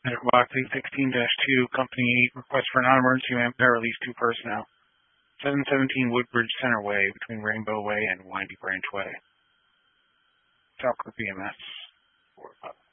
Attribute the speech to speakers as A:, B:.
A: Medical Box 816-2, Company 8, request for non-emergency manpower release 2 personnel. 717 Woodbridge Center Way, between Rainbow Way and Windy Branch Way. South Group EMS 4-5.